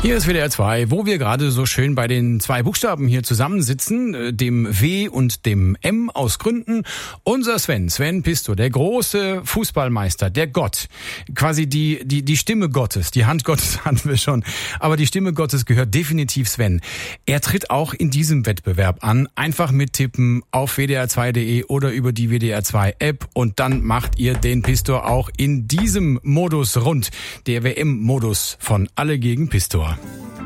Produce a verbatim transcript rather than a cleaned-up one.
Hier ist W D R zwei, wo wir gerade so schön bei den zwei Buchstaben hier zusammensitzen, dem W und dem M aus Gründen. Unser Sven, Sven Pisto, der große Fußballmeister, der Gott, quasi die, die, die Stimme Gottes, die Hand Gottes hatten wir schon, aber die Stimme Gottes gehört definitiv Sven. Er tritt auch in diesem Wettbewerb an, einfach mittippen auf w d r zwei punkt d e oder über die W D R zwei App und dann macht ihr den Pistor auch in diesem Modus rund, der W M-Modus von Alle gegen Pistor.